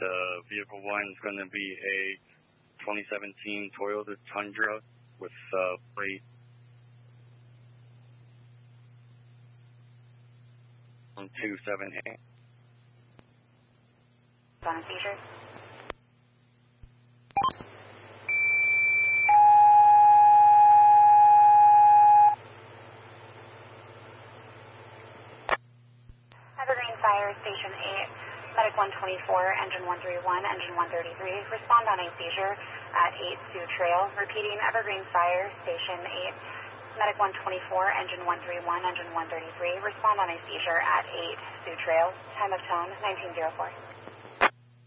vehicle one is going to be a 2017 Toyota Tundra with plate 127A. On a seizure. Evergreen Fire Station 8, Medic 124, Engine 131, Engine 133. Respond on a seizure at 8 Sioux Trail. Repeating, Evergreen Fire Station 8, Medic 124, Engine 131, Engine 133. Respond on a seizure at 8 Sioux Trail. Time of tone 1904.